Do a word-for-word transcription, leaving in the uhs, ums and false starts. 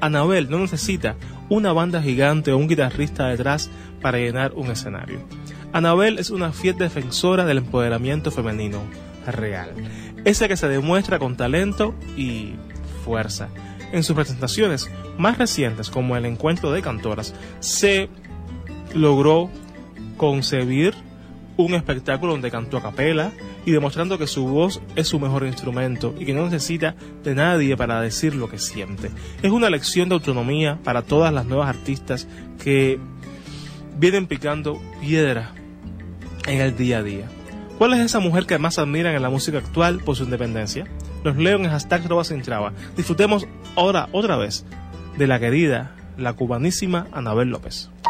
Anabel no necesita una banda gigante o un guitarrista detrás para llenar un escenario. Anabel es una fiel defensora del empoderamiento femenino real, ese que se demuestra con talento y fuerza. En sus presentaciones más recientes, como el Encuentro de Cantoras, se logró concebir un espectáculo donde cantó a capela y demostrando que su voz es su mejor instrumento y que no necesita de nadie para decir lo que siente. Es una lección de autonomía para todas las nuevas artistas que vienen picando piedra en el día a día. ¿Cuál es esa mujer que más admiran en la música actual por su independencia? Los leo en hashtag Trova Sin Traba. Disfrutemos ahora otra vez de la querida, la cubanísima Anabel López.